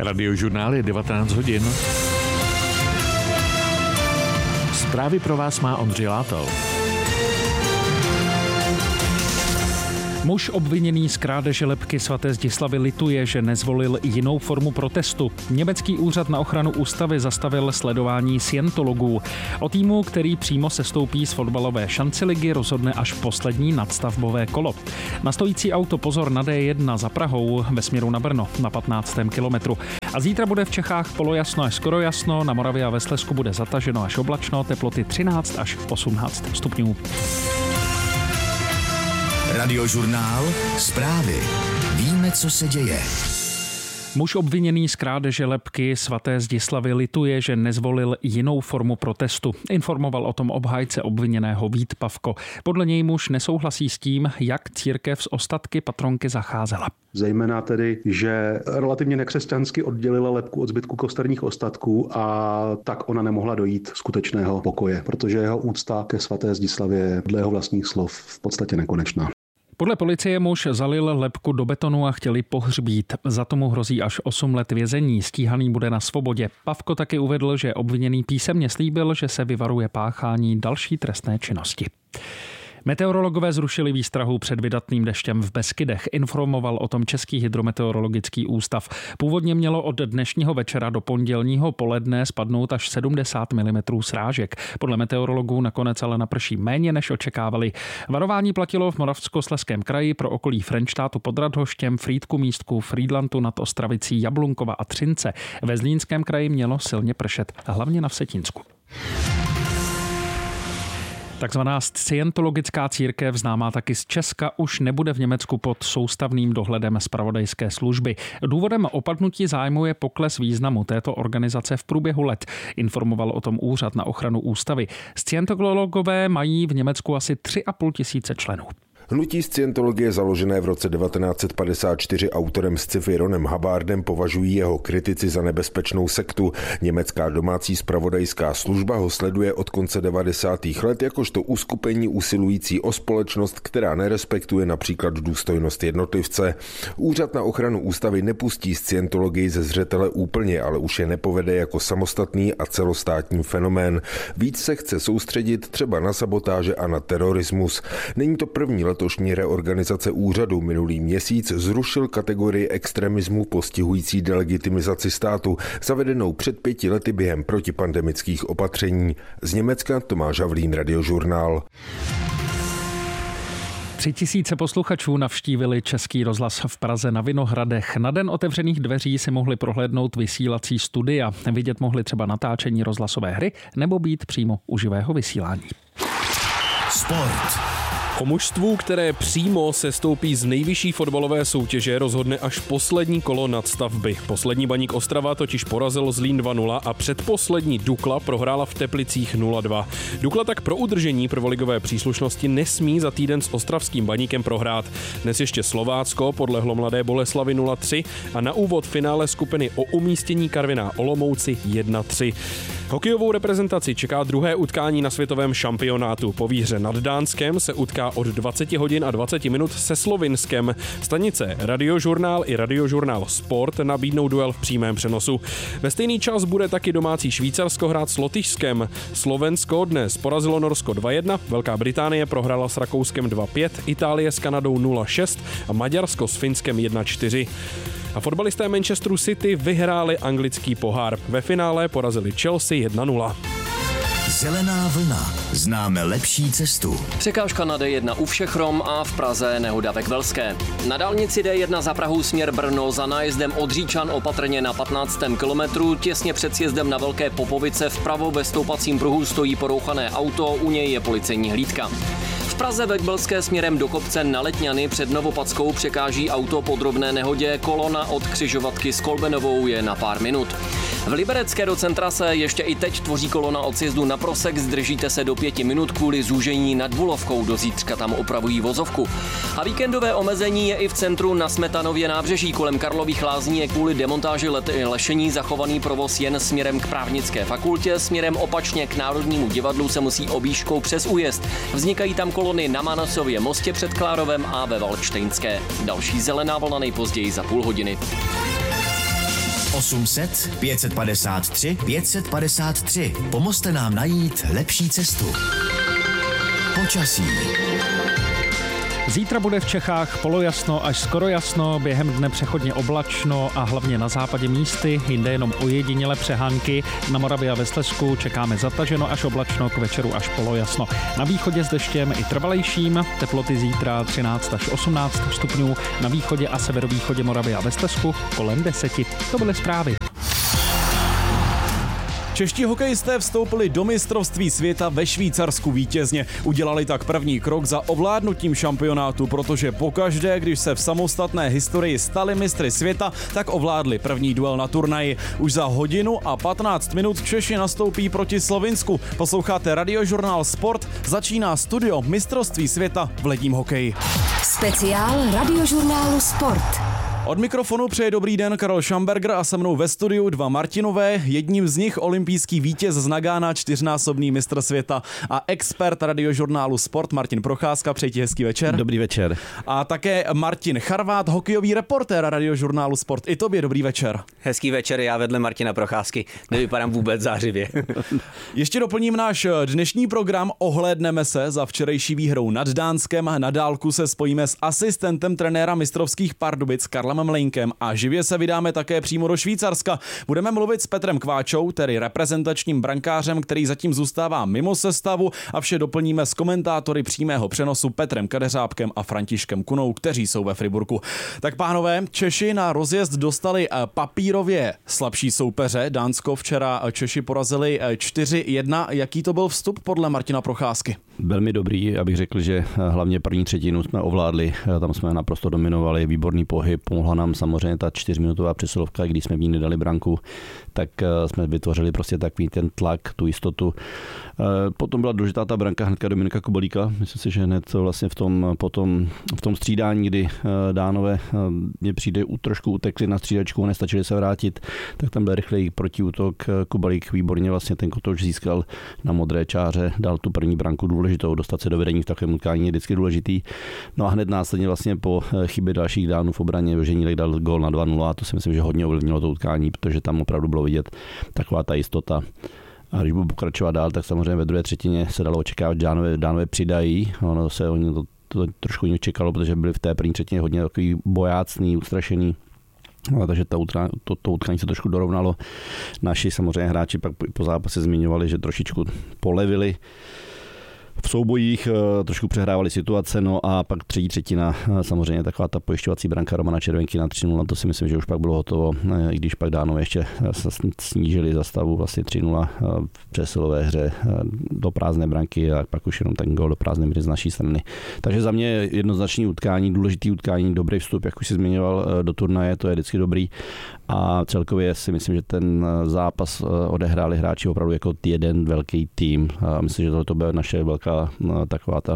Radiožurnál je 19 hodin. Zprávy pro vás má Ondřej Látal. Muž obviněný z krádeže lebky svaté Zdislavy lituje, že nezvolil jinou formu protestu. Německý úřad na ochranu ústavy zastavil sledování scientologů. O týmu, který přímo sestoupí z fotbalové šanceligy, rozhodne až poslední nadstavbové kolo. Na stojící auto pozor na D1 za Prahou ve směru na Brno na 15. kilometru. A zítra bude v Čechách polojasno až skoro jasno, na Moravě a ve Slezsku bude zataženo až oblačno, teploty 13 až 18 stupňů. Radiožurnál, zprávy. Víme, co se děje. Muž obviněný z krádeže lebky svaté Zdislavy lituje, že nezvolil jinou formu protestu. Informoval o tom obhájce obviněného Vít Pavko. Podle něj muž nesouhlasí s tím, jak církev s ostatky patronky zacházela. Zejména tedy, že relativně nekřesťansky oddělila lebku od zbytku kosterních ostatků a tak ona nemohla dojít skutečného pokoje, protože jeho úcta ke svaté Zdislavě je dle jeho vlastních slov v podstatě nekonečná. Podle policie muž zalil lebku do betonu a chtěli pohřbít. Za tomu hrozí až 8 let vězení. Stíhaný bude na svobodě. Pavko taky uvedl, že obviněný písemně slíbil, že se vyvaruje páchání další trestné činnosti. Meteorologové zrušili výstrahu před vydatným deštěm v Beskydech. Informoval o tom Český hydrometeorologický ústav. Původně mělo od dnešního večera do pondělního poledne spadnout až 70 mm srážek. Podle meteorologů nakonec ale naprší méně, než očekávali. Varování platilo v Moravskoslezském kraji pro okolí Frenštátu pod Radhoštěm, Frýdku Místku, Frýdlantu nad Ostravicí, Jablunkova a Třince. Ve Zlínském kraji mělo silně pršet, hlavně na Vsetínsku. Takzvaná scientologická církev, známá taky z Česka, už nebude v Německu pod soustavným dohledem zpravodajské služby. Důvodem opadnutí zájmu je pokles významu této organizace v průběhu let, informoval o tom úřad na ochranu ústavy. Scientologové mají v Německu asi 3,5 tisíce členů. Hnutí scientologie založené v roce 1954 autorem sci-fi Ronem Hubbardem považují jeho kritici za nebezpečnou sektu. Německá domácí zpravodajská služba ho sleduje od konce 90. let jakožto uskupení usilující o společnost, která nerespektuje například důstojnost jednotlivce. Úřad na ochranu ústavy nepustí scientologii ze zřetele úplně, ale už je nepovede jako samostatný a celostátní fenomén. Víc se chce soustředit třeba na sabotáže a na terorismus. Není to první letošní reorganizace úřadu. Minulý měsíc zrušil kategorii extremismu postihující delegitimizaci státu, zavedenou před 5 lety během protipandemických opatření. Z Německa Tomáš Havlín, Radiožurnál. 3000 posluchačů navštívili Český rozhlas v Praze na Vinohradech. Na den otevřených dveří si mohli prohlédnout vysílací studia. Vidět mohli třeba natáčení rozhlasové hry nebo být přímo u živého vysílání. Sport. O mužstvu, které přímo sestoupí z nejvyšší fotbalové soutěže, rozhodne až poslední kolo nadstavby. Poslední Baník Ostrava totiž porazil Zlín 2-0 a předposlední Dukla prohrála v Teplicích 0-2. Dukla tak pro udržení prvoligové příslušnosti nesmí za týden s ostravským Baníkem prohrát. Dnes ještě Slovácko podlehlo Mladé Boleslavi 0-3 a na úvod finále skupiny o umístění Karviná Olomouci 1-3. Hokejovou reprezentaci čeká druhé utkání na světovém šampionátu. Po výhře nad Dánskem se utká od 20 hodin a 20 minut se Slovinskem. Stanice Radiožurnál i Radiožurnál Sport nabídnou duel v přímém přenosu. Ve stejný čas bude taky domácí Švýcarsko hrát s Lotyšskem. Slovensko dnes porazilo Norsko 2-1, Velká Británie prohrála s Rakouskem 2-5, Itálie s Kanadou 0-6 a Maďarsko s Finskem 1-4. A fotbalisté Manchesteru City vyhráli anglický pohár. Ve finále porazili Chelsea 1-0. Zelená vlna. Známe lepší cestu. Překážka na D1 u Všechrom a v Praze nehoda ve Kvelské. Na dálnici D1 za Prahou směr Brno za nájezdem od Říčan opatrně na 15. kilometru. Těsně před sjezdem na Velké Popovice vpravo ve stoupacím pruhu stojí porouchané auto, u něj je policejní hlídka. V Praze ve Kbelské směrem do kopce na Letňany před Novopackou překáží auto po drobné nehodě, kolona od křižovatky s Kolbenovou je na pár minut. V Liberecké do centra se ještě i teď tvoří kolona od sjezdu na Prosek, zdržíte se do 5 minut kvůli zúžení nad Bulovkou, do zítřka tam opravují vozovku. A víkendové omezení je i v centru na Smetanově nábřeží, kolem Karlových Lázní je kvůli demontáži lešení zachovaný provoz jen směrem k právnické fakultě, směrem opačně k Národnímu divadlu se musí objížďkou přes újezd. Vznikají tam kolony na Manosově mostě před Klárovem a ve Valštejnské. Další zelená vlna nejpozději za půl hodiny. 800 553 553. Pomozte nám najít lepší cestu. Počasí. Zítra bude v Čechách polojasno až skoro jasno, během dne přechodně oblačno a hlavně na západě místy, jinde jenom ojediněle přehánky. Na Moravě a ve Slezsku čekáme zataženo až oblačno, k večeru až polojasno. Na východě s deštěm i trvalejším, teploty zítra 13 až 18 stupňů, na východě a severovýchodě Moravy a ve Slezsku kolem 10. To byly zprávy. Čeští hokejisté vstoupili do mistrovství světa ve Švýcarsku vítězně. Udělali tak první krok za ovládnutím šampionátu, protože pokaždé, když se v samostatné historii stali mistry světa, tak ovládli první duel na turnaji. Už za hodinu a 15 minut Češi nastoupí proti Slovinsku. Posloucháte Radiožurnál Sport, začíná studio mistrovství světa v ledním hokeji. Speciál Radiožurnálu Sport. Od mikrofonu přeje dobrý den Karel Schamberger a se mnou ve studiu dva Martinové, jedním z nich olympijský vítěz z Nagána, 4násobný mistr světa a expert Radiožurnálu Sport Martin Procházka. Přeji ti hezký večer. Dobrý večer. A také Martin Charvát, hokejový reportér Radiožurnálu Sport. I tobě dobrý večer. Hezký večer, já vedle Martina Procházky nevypadám vůbec zářivě. Ještě doplním náš dnešní program, ohlédneme se za včerejší výhrou nad Dánskem. Na dálku se spojíme s asistentem trenéra mistrovských Pardubic Karlem Mlejnkem a živě se vydáme také přímo do Švýcarska. Budeme mluvit s Petrem Kváčou, tedy reprezentačním brankářem, který zatím zůstává mimo sestavu, a vše doplníme s komentátory přímého přenosu Petrem Kadeřábkem a Františkem Kunou, kteří jsou ve Friburku. Tak pánové, Češi na rozjezd dostali papírově slabší soupeře. Dánsko včera Češi porazili 4-1. Jaký to byl vstup podle Martina Procházky? Velmi dobrý, abych řekl, že hlavně první třetinu jsme ovládli, tam jsme naprosto dominovali, výborný pohyb, pomohla nám samozřejmě ta 4minutová přesilovka, když jsme v ní nedali branku, tak jsme vytvořili prostě takový ten tlak, tu jistotu. Potom byla důležitá ta branka hnedka Dominika Kubalíka, myslím si, že hned vlastně v tom střídání, kdy Dánové mě přijde trošku utekli na střídačku a nestačili se vrátit, tak tam byl rychlej protiútok, Kubalík výborně vlastně ten kotouč získal na modré čáře, dal tu první branku důležitou, dostat se do vedení v takovém utkání je vždycky důležitý. No a hned následně vlastně po chybě dalších Dánů v obraně Ženílek dal gól na 2-0 a to si myslím, že hodně ovlivnilo to utkání, protože tam opravdu bylo vidět taková ta jistota. A když budu pokračovat dál, tak samozřejmě ve druhé třetině se dalo očekávat, že Dánové přidají. Oni to trošku čekalo, protože byli v té první třetině hodně takový bojácný, ustrašený. No, takže to utkání se trošku dorovnalo. Naši samozřejmě hráči pak po zápase zmiňovali, že trošičku polevili v soubojích, trošku přehrávali situace, no a pak třetí třetina, samozřejmě taková ta pojišťovací branka Romana Červenky na 3-0, to si myslím, že už pak bylo hotovo, i když pak Dánové ještě snížili zastavu vlastně 3-0 v přesilové hře do prázdné branky a pak už jenom ten gól do prázdné hry z naší strany. Takže za mě jednoznačný utkání, důležitý utkání, dobrý vstup, jak už si zmiňoval, do turnaje, to je vždycky dobrý a celkově si myslím, že ten zápas odehráli hráči opravdu jako jeden velký tým a myslím, že to bude naše velká taková ta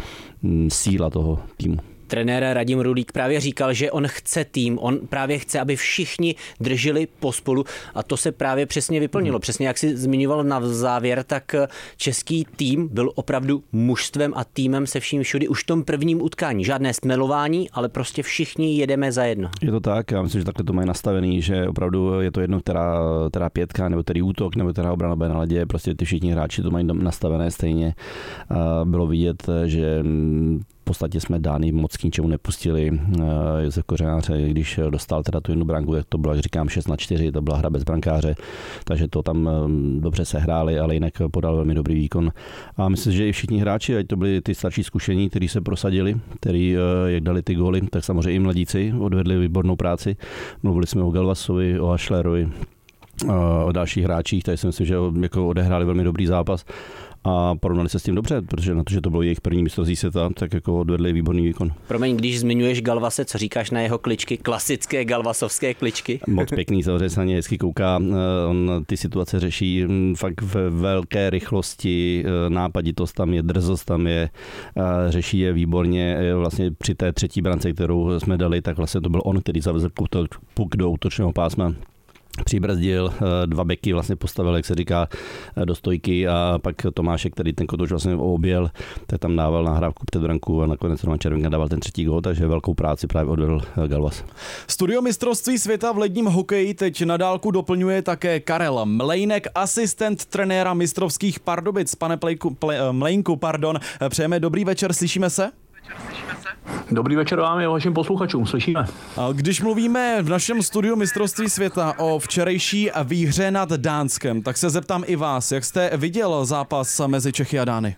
síla toho týmu. Trenér Radim Rulík právě říkal, že on chce tým, on právě chce, aby všichni drželi pospolu a to se právě přesně vyplnilo. Přesně jak si zmiňoval na závěr, tak český tým byl opravdu mužstvem a týmem se vším všudy už v tom prvním utkání. Žádné stmelování, ale prostě všichni jedeme za jedno. Je to tak, já myslím, že takhle to mají nastavený, že opravdu je to jedno, která pětka, nebo který útok, nebo která obrana bude na ledě, prostě ty všichni hráči to mají nastavené stejně. Bylo vidět, že v podstatě jsme Dány moc k ničemu nepustili. Josef Kořenáře, když dostal teda tu jednu branku, tak to bylo, jak říkám, 6-4, to byla hra bez brankáře, takže to tam dobře sehráli, ale jinak podal velmi dobrý výkon. A myslím, že i všichni hráči, ať to byli ty starší zkušení, kteří se prosadili, kteří jak dali ty góly, tak samozřejmě i mladíci odvedli výbornou práci. Mluvili jsme o Galvasovi, o Ašlerovi, o dalších hráčích, takže si myslím, že jako odehráli velmi dobrý zápas. A porovnali se s tím dobře, protože na to, že to bylo jejich první mistrovství světa, tak jako odvedli výborný výkon. Promiň, když zmiňuješ Galvase, co říkáš na jeho kličky, klasické galvasovské kličky? Moc pěkný, samozřejmě se na ně hezky kouká, on ty situace řeší fakt ve velké rychlosti, nápaditost tam je, drzost tam je, řeší je výborně, vlastně při té třetí brance, kterou jsme dali, tak vlastně to byl on, který zavezl puk do útočného pásma. přibrzdil, 2 beky vlastně postavil, jak se říká, do stojky a pak Tomášek, který ten kotouč vlastně objel, tak tam dával nahrávku před branku a nakonec Roman Červenka dával ten 3. gól, takže velkou práci právě odvedl Galvas. Studio mistrovství světa v ledním hokeji teď na dálku doplňuje také Karel Mlejnek, asistent trenéra mistrovských Pardubic. Pane Mlejnku, přejeme dobrý večer, slyšíme se? Dobrý večer vám a vašim posluchačům, slyšíme. Když mluvíme v našem studiu mistrovství světa o včerejší výhře nad Dánskem, tak se zeptám i vás, jak jste viděl zápas mezi Čechy a Dány?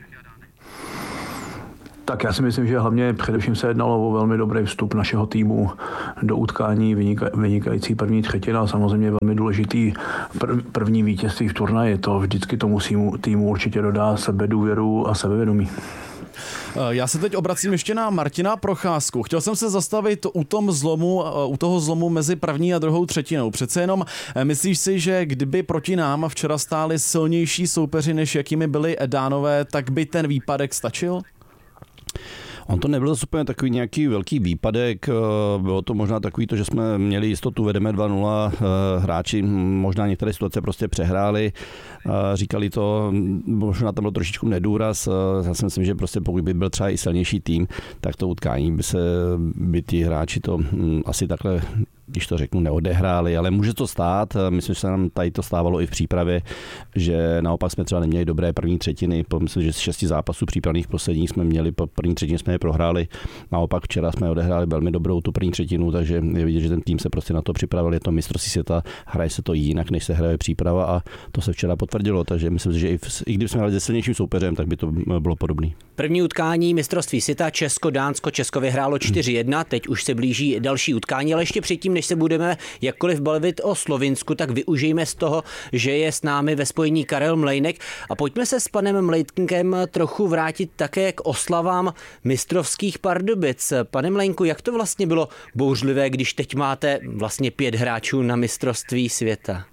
Tak já si myslím, že hlavně především se jednalo o velmi dobrý vstup našeho týmu do utkání, vynikající první třetina a samozřejmě velmi důležitý první vítězství v turnaji. To vždycky tomu týmu určitě dodá sebedůvěru a sebevědomí. Já se teď obracím ještě na Martina Procházku. Chtěl jsem se zastavit u toho zlomu mezi první a druhou třetinou. Přece jenom myslíš si, že kdyby proti nám včera stáli silnější soupeři, než jakými byli Dánové, tak by ten výpadek stačil? On to nebyl úplně takový nějaký velký výpadek, bylo to možná takový to, že jsme měli jistotu, vedeme 2-0, hráči možná některé situace prostě přehráli, říkali to, možná tam byl trošičku nedůraz, já si myslím, že prostě pokud by byl třeba i silnější tým, tak to utkání by ty hráči to asi takhle, když to řeknu, neodehráli, ale může to stát. Myslím, že se nám tady to stávalo i v přípravě, že naopak jsme třeba neměli dobré první třetiny. Myslím, že z 6 zápasů přípravných posledních jsme měli, po první třetině jsme je prohráli. Naopak včera jsme odehráli velmi dobrou tu první třetinu, takže je vidět, že ten tým se prostě na to připravil. Je to mistrovství světa, hraje se to jinak, než se hraje příprava a to se včera potvrdilo. Takže myslím, že i když jsme hráli se silnějším soupeřem, tak by to bylo podobné. První utkání mistrovství světa Česko-Dánsko. Česko vyhrálo 4-1, teď už se blíží další utkání, ale ještě předtím, než se budeme jakkoliv bavit o Slovinsku, tak využijeme z toho, že je s námi ve spojení Karel Mlejnek a pojďme se s panem Mlejnkem trochu vrátit také k oslavám mistrovských Pardubic. Pane Mlejnku, jak to vlastně bylo bouřlivé, když teď máte vlastně 5 hráčů na mistrovství světa?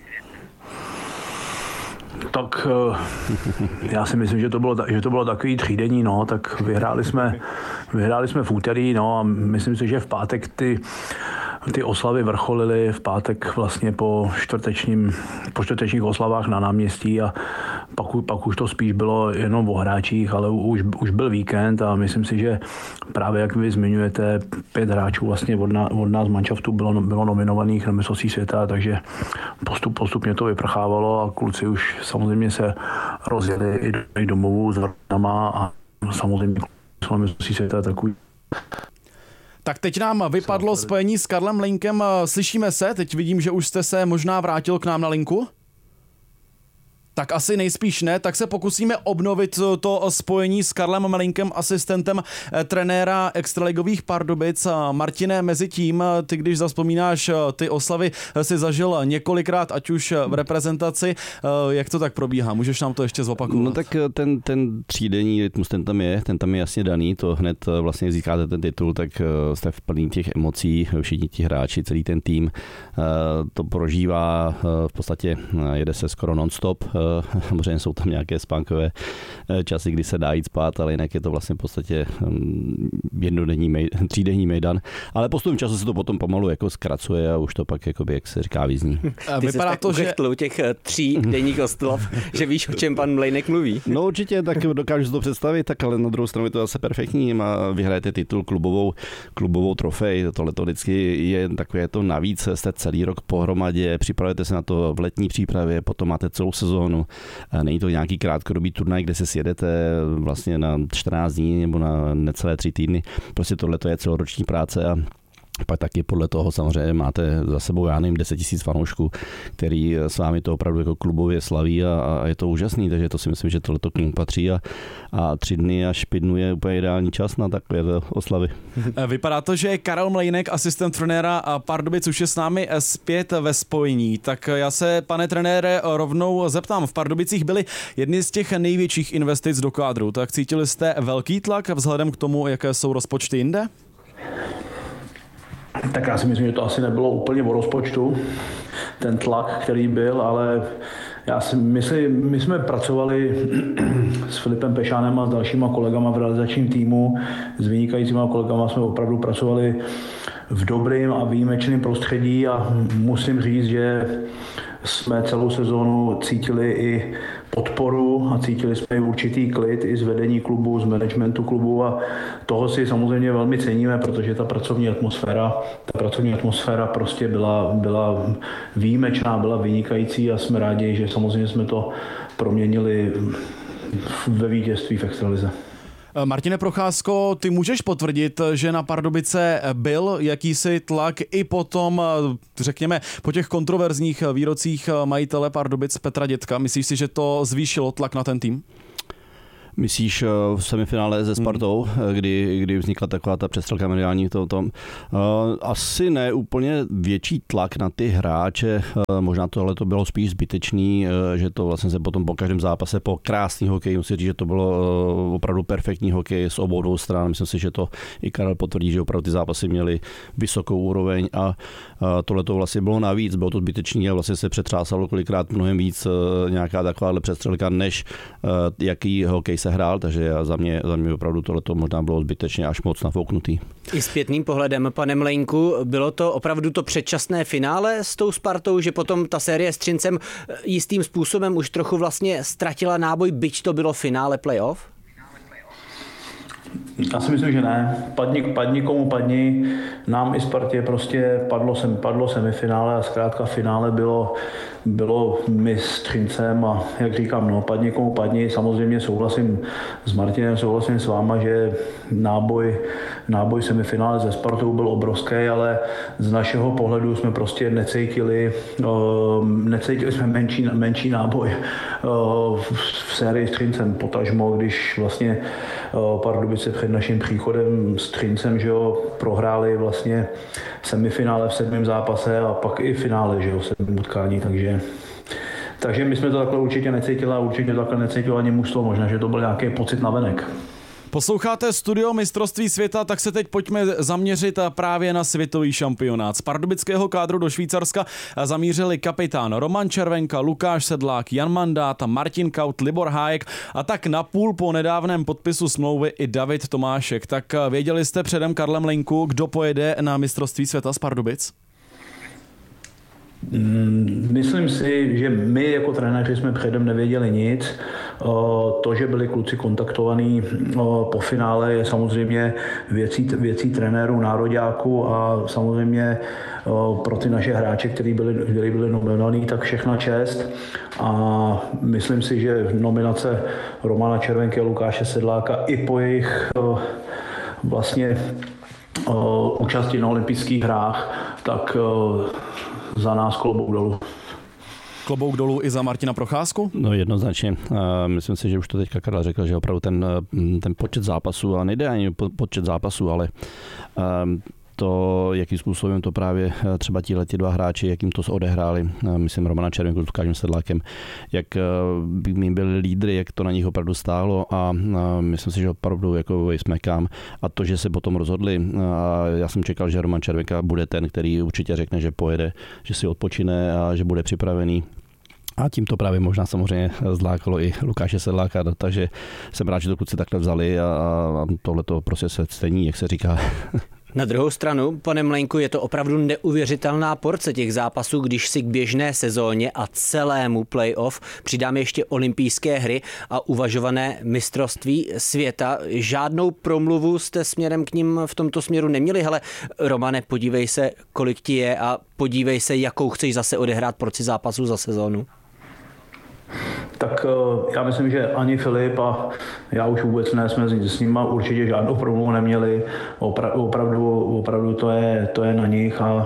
Tak já si myslím, že to bylo takový třídenní, tak vyhráli jsme v úterý, a myslím si, že v pátek ty oslavy vrcholily, v pátek vlastně po čtvrtečních oslavách na náměstí a pak už to spíš bylo jenom o hráčích, ale už byl víkend a myslím si, že právě jak vy zmiňujete, 5 hráčů vlastně od nás manšaftu bylo nominovaných na mistrovství světa, takže postupně to vyprchávalo a kluci už samozřejmě se rozjeli i domů s vrtama a samozřejmě mistrovství světa takový. Tak teď nám vypadlo spojení s Karlem Mlejnkem. Slyšíme se? Teď vidím, že už jste se možná vrátil k nám na linku. Tak asi nejspíš ne, tak se pokusíme obnovit to spojení s Karlem Mlejnkem, asistentem trenéra extraligových Pardubic. Martine, mezi tím, ty když zavzpomínáš ty oslavy, si zažil několikrát, ať už v reprezentaci, jak to tak probíhá? Můžeš nám to ještě zopakovat? No tak ten třídenní rytmus, ten tam je jasně daný, to hned vlastně získáte ten titul, tak jste v plný těch emocí, všichni ti hráči, celý ten tým to prožívá, v podstatě jede se skoro non-stop. Samozřejmě jsou tam nějaké spánkové časy, kdy se dá jít spát, ale jinak je to vlastně v podstatě třídenní mejdan. Ale postupem času se to potom pomalu jako zkracuje a už to pak, jakoby, jak se říká, vyzní. Vypadá to, že u těch 3 denních oslav, že víš, o čem pan Mlejnek mluví. No určitě, tak dokážu si to představit, tak ale na druhou stranu je to zase perfektní. Vyhrajete titul klubovou trofej, tohle to vždycky je takové to navíc, jste celý rok pohromadě, připravujete se na to v letní přípravě, potom máte celou sezónu. Není to nějaký krátkodobý turnaj, kde se sjedete vlastně na 14 dní nebo na necelé 3 týdny. Prostě tohle je celoroční práce a pak taky podle toho samozřejmě máte za sebou, 10 000 fanoušků, který s vámi to opravdu jako klubově slaví a je to úžasný, takže to si myslím, že tohleto k němu patří a 3 dny až 5 dnů je úplně ideální čas na takové oslavy. Vypadá to, že Karel Mlejnek, asistent trenéra Pardubic, už je s námi zpět ve spojení. Tak já se, pane trenére, rovnou zeptám. V Pardubicích byly jedny z těch největších investic do kádru, tak cítili jste velký tlak vzhledem k tomu, jaké jsou rozpočty jinde? Tak já si myslím, že to asi nebylo úplně o rozpočtu, ten tlak, který byl, ale já si myslím, my jsme pracovali s Filipem Pešánem a s dalšíma kolegama v realizačním týmu, s vynikajícíma kolegama jsme opravdu pracovali v dobrém a výjimečném prostředí a musím říct, že jsme celou sezónu cítili i podporu a cítili jsme i určitý klid i z vedení klubu, z managementu klubu a toho si samozřejmě velmi ceníme, protože ta pracovní atmosféra prostě byla výjimečná, byla vynikající a jsme rádi, že samozřejmě jsme to proměnili ve vítězství v extralize. Martine Procházko, ty můžeš potvrdit, že na Pardubice byl jakýsi tlak i potom, řekněme, po těch kontroverzních výrocích majitele Pardubic Petra Dětka. Myslíš si, že to zvýšilo tlak na ten tým? Myslíš v semifinále se Spartou, kdy vznikla taková ta přestřelka mediální? Asi ne úplně větší tlak na ty hráče, možná tohle to bylo spíš zbytečný, že to vlastně se potom po každém zápase, po krásný hokej, musím říct, že to bylo opravdu perfektní hokej z obou dvou stran. Myslím si, že to i Karel potvrdí, že opravdu ty zápasy měly vysokou úroveň a tohle to vlastně bylo navíc, bylo to zbytečný a vlastně se přetřásalo kolikrát mnohem víc nějaká takováhle přestřelka, než jaký hokej se hrál, takže za mě opravdu tohleto možná bylo zbytečně až moc nafouknutý. I zpětným pohledem, pane Mlejnku, bylo to opravdu to předčasné finále s tou Spartou, že potom ta série s Třincem jistým způsobem už trochu vlastně ztratila náboj, byť to bylo finále playoff? Já si myslím, že ne. Padni komu padni. Nám i Spartě prostě padlo semifinále a zkrátka finále bylo my s Třincem a jak říkám, padni komu padni. Samozřejmě souhlasím s Martinem, souhlasím s váma, že náboj semifinále ze Spartou byl obrovský, ale z našeho pohledu jsme prostě necítili jsme menší náboj v sérii s Třincem. Potažmo, když vlastně Pardubice před naším příchodem s Třincem, že jo, prohráli vlastně semifinále v 7. zápase a pak i finále, že jo, v 7. utkání, takže my jsme to takhle určitě necítili a určitě takhle necítilo ani mužstvo, možná, že to byl nějaký pocit navenek. Posloucháte Studio mistrovství světa, tak se teď pojďme zaměřit právě na světový šampionát. Z pardubického kádru do Švýcarska zamířili kapitán Roman Červenka, Lukáš Sedlák, Jan Mandát, Martin Kaut, Libor Hájek a tak napůl po nedávném podpisu smlouvy i David Tomášek. Tak věděli jste předem, Karle Mlejnku, kdo pojede na mistrovství světa z Pardubic? Myslím si, že my jako trenéři jsme předem nevěděli nic. To, že byli kluci kontaktovaní po finále, je samozřejmě věcí trenérů, nároďáků a samozřejmě pro ty naše hráče, kteří byli nominovaní, tak všechna čest. A myslím si, že nominace Romana Červenky a Lukáše Sedláka i po jejich vlastně účasti na olympijských hrách, tak za nás klobouk dolů. Klobouk dolů i za Martina Procházku? No jednoznačně. Myslím si, že už to teďka Karel řekl, že opravdu ten počet zápasů, a nejde ani počet zápasů, ale to, jakým způsobem to právě třeba ti dva hráči, jakým to odehráli, myslím Romana Červenku s Lukášem Sedlákem, jak by byli lídry, jak to na nich opravdu stálo a myslím si, že opravdu jako smekám a to, že se potom rozhodli a já jsem čekal, že Roman Červenka bude ten, který určitě řekne, že pojede, že si odpočine a že bude připravený. A tím to právě možná samozřejmě zlákalo i Lukáše Sedláka, takže jsem rád, že to kluci takhle vzali a tohle to prostě se stejní, jak se říká. Na druhou stranu, pane Mlejnku, je to opravdu neuvěřitelná porce těch zápasů, když si k běžné sezóně a celému playoff přidáme ještě olympijské hry a uvažované mistrovství světa. Žádnou promluvu jste směrem k ním v tomto směru neměli. Hele, Romane, podívej se, kolik ti je a podívej se, jakou chceš zase odehrát porci zápasů za sezónu. Tak já myslím, že ani Filip a já už vůbec ne, jsme s nima určitě žádnou promluvu neměli. Opravdu to je na nich a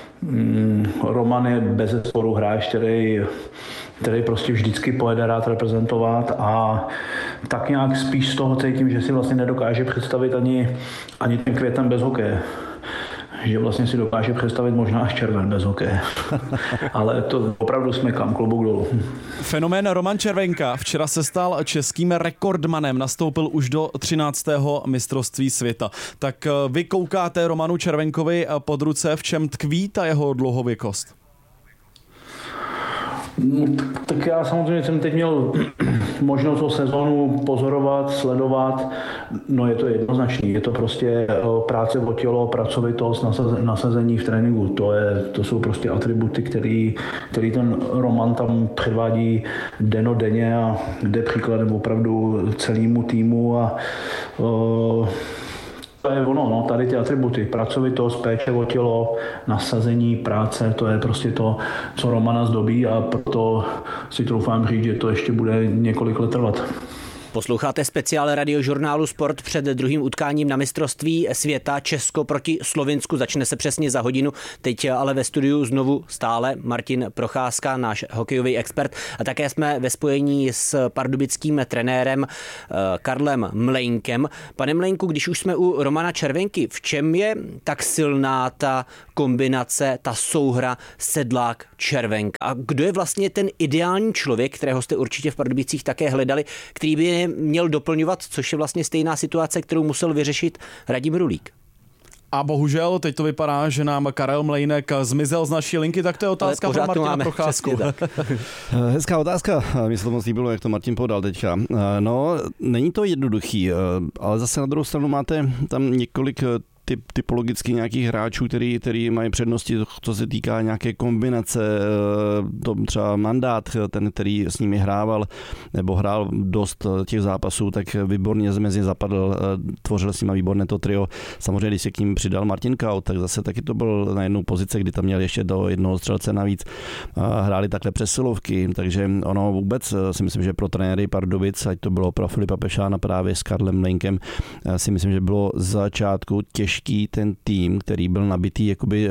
Roman je bezesporu hráč, který prostě vždycky pojede rád reprezentovat a tak nějak spíš z toho cítím, že si vlastně nedokáže představit ani ten Květen bez hokeje. Že vlastně si dokáže představit možná až Červen bez hokeje. Ale to opravdu jsme klobouk dolů. Fenomén Roman Červenka včera se stal českým rekordmanem, nastoupil už do 13. mistrovství světa. Tak vy koukáte Romanu Červenkovi pod ruce, v čem tkví ta jeho dlouhověkost? No, tak já samozřejmě jsem teď měl možnost o sezónu pozorovat, sledovat. No je to jednoznačný, je to prostě práce o tělo, pracovitost, nasazení v tréninku. To jsou prostě atributy, který ten Roman tam předvádí dennodenně a jde příkladem opravdu celému týmu a to je ono, no, tady ty atributy, pracovitost, péče o tělo, nasazení, práce, to je prostě to, co Romana zdobí a proto si troufám říct, že to ještě bude několik let trvat. Posloucháte speciál Radiožurnálu Sport před druhým utkáním na mistrovství světa Česko proti Slovinsku. Začne se přesně za hodinu. Teď ale ve studiu znovu stále Martin Procházka, náš hokejový expert. A také jsme ve spojení s pardubickým trenérem Karlem Mlejnkem. Pane Mlejnku, když už jsme u Romana Červenky, v čem je tak silná ta kombinace, ta souhra Sedlák-Červenka? A kdo je vlastně ten ideální člověk, kterého jste určitě v Pardubicích také hledali, který by měl doplňovat, což je vlastně stejná situace, kterou musel vyřešit Radim Rulík? A bohužel teď to vypadá, že nám Karel Mlejnek zmizel z naší linky, tak to je otázka pro Martina Procházku. Hezká otázka, mně se to moc líbilo, jak to Martin podal teďka. No, není to jednoduchý, ale zase na druhou stranu máte tam několik typologicky nějakých hráčů, který mají přednosti, co se týká nějaké kombinace, to třeba Mandát, ten, který s nimi hrával, nebo hrál dost těch zápasů, tak výborně mezi zapadl, tvořil s nimi výborné to trio. Samozřejmě, když se k ním přidal Martin Kaut, tak zase taky to byl na jednu pozici, kdy tam měl ještě do jednoho střelce navíc. Hráli takhle přesilovky, takže ono vůbec si myslím, že pro trenéry Pardubic, ať to bylo pro Filipa Pešána právě s Karlem Mlejnkem, si myslím, že bylo z začátku těžký ten tým, který byl nabitý jakoby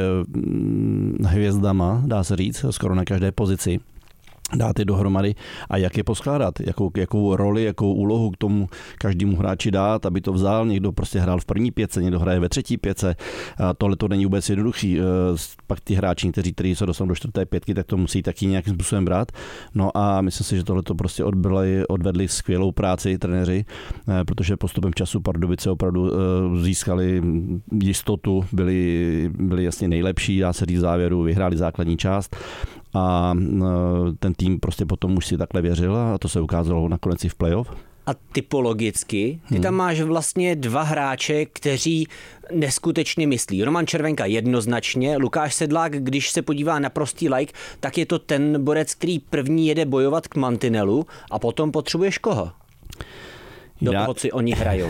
hvězdama, dá se říct, skoro na každé pozici, dát je dohromady a jak je poskládat, jakou roli, jakou úlohu k tomu každému hráči dát, aby to vzal, někdo prostě hrál v první pětce, někdo hraje ve třetí pětce, tohle to není vůbec jednoduchý, pak ty hráči, kteří se dostanou do čtvrté pětky, tak to musí taky nějakým způsobem brát, no a myslím si, že tohle to prostě odvedli skvělou práci trenéři, protože postupem času Pardubice opravdu získali jistotu, byli jasně nejlepší, dá se říct v závěru, vyhráli základní část a ten tým prostě potom už si takhle věřil a to se ukázalo nakonec i v playoff. A typologicky, ty tam máš vlastně dva hráče, kteří neskutečně myslí. Roman Červenka jednoznačně, Lukáš Sedlák, když se podívá na prostý like, tak je to ten borec, který první jede bojovat k mantinelu a potom potřebuješ koho? Do toho, co oni hrajou.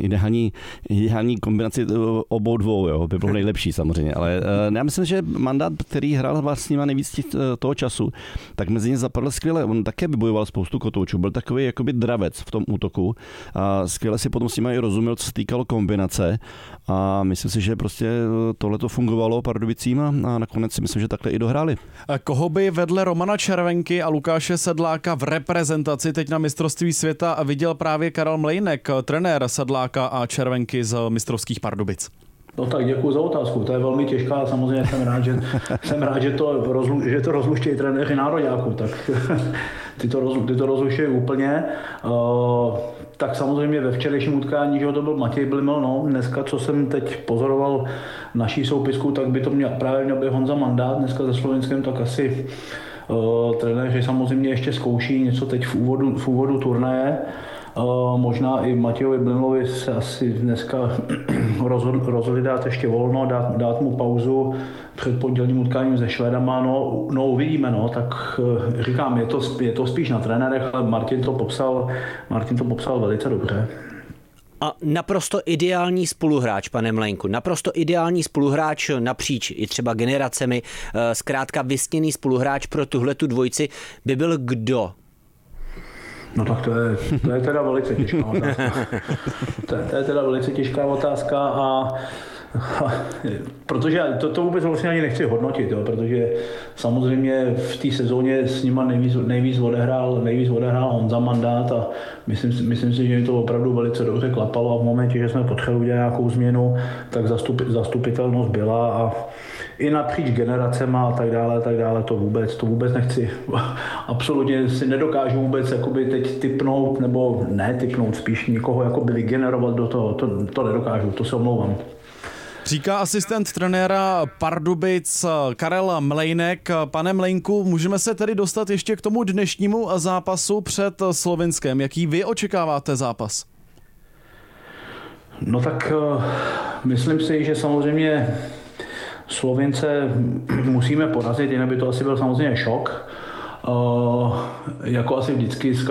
Ideální kombinaci obou dvou, jo, by bylo nejlepší samozřejmě, ale já myslím, že Mandát, který hrál vlastně nejvíc toho času, tak mezi ně zapadl skvěle. On také vybojoval spoustu kotoučů, byl takový jakoby dravec v tom útoku a skvěle si potom s nimi i rozuměl, co se týkalo kombinace a myslím si, že prostě tohle to fungovalo Pardubicím a nakonec si myslím, že takhle i dohráli. A koho by vedle Romana Červenky a Lukáše Sedláka v reprezentaci teď na mistrovství světa viděl právě Karel Mlejnek, trenér Sedláka a Červenky z mistrovských Pardubic? No tak děkuji za otázku, to je velmi těžká, samozřejmě jsem rád, že to rozluštějí trenéři nároďáků, tak ty to rozluštějí úplně. Tak samozřejmě ve včerejším utkání, že to byl Matěj Blimel, no, dneska, co jsem teď pozoroval naší soupisku, tak by to právě měl být Honza Mandát, dneska se Slovinskem, tak asi trenéři samozřejmě ještě zkouší něco teď v úvodu turnaje. Možná i Matějovi Blimlovi se asi dneska rozhodli dát ještě volno, dát mu pauzu před pondělním utkáním se Švédama. No uvidíme, no, tak říkám, je to spíš na trenérech, ale Martin to popsal velice dobře. A naprosto ideální spoluhráč, pane Mlejnku, naprosto ideální spoluhráč napříč i třeba generacemi, zkrátka vysněný spoluhráč pro tuhletu dvojici by byl kdo? No tak to je teda velice těžká otázka. To je teda velice těžká otázka a protože to vůbec vlastně ani nechci hodnotit, jo, protože samozřejmě v té sezóně s nima nejvíc odehrál Honza Mandát a myslím si, že mi to opravdu velice dobře klapalo a v momentě, že jsme potřebovali udělat nějakou změnu, tak zastupitelnost byla a i napříč generacema a tak dále, to vůbec nechci. Absolutně si nedokážu vůbec jakoby teď tipnout, nebo ne tipnout, spíš někoho jakoby vygenerovat do toho, to nedokážu, to se omlouvám. Říká asistent trenéra Pardubic Karel Mlejnek. Pane Mlejnku, můžeme se tedy dostat ještě k tomu dnešnímu zápasu před Slovinskem. Jaký vy očekáváte zápas? No tak myslím si, že samozřejmě Slovince musíme porazit, jinak by to asi byl samozřejmě šok. Jako asi vždycky s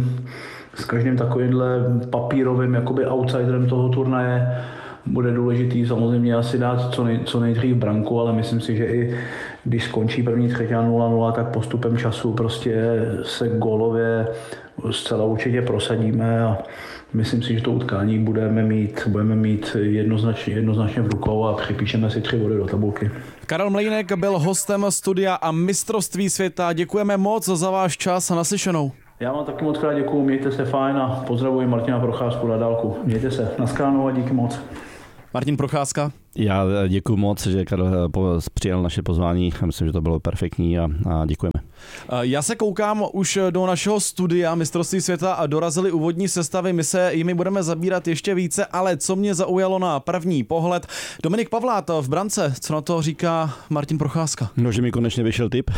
každým takovýmhle papírovým jakoby outsiderem toho turnaje bude důležitý samozřejmě asi dát co nejdřív branku, ale myslím si, že i když skončí první třetina 0-0, tak postupem času prostě se gólově zcela určitě prosadíme a myslím si, že to utkání budeme mít jednoznačně v rukou a připíšeme si 3 body do tabulky. Karel Mlejnek byl hostem studia a mistrovství světa. Děkujeme moc za váš čas a naslyšenou. Já vám taky moc krát děkuju, mějte se fajn a pozdravuji Martina Procházku na dálku. Mějte se, naschledanou a díky moc. Martin Procházka. Já děkuju moc, že Karel přijal naše pozvání. Myslím, že to bylo perfektní a děkujeme. Já se koukám už do našeho studia mistrovství světa a dorazily úvodní sestavy. My se jimi budeme zabírat ještě více, ale co mě zaujalo na první pohled. Dominik Pavlát v brance, co na to říká Martin Procházka? No, že mi konečně vyšel tip.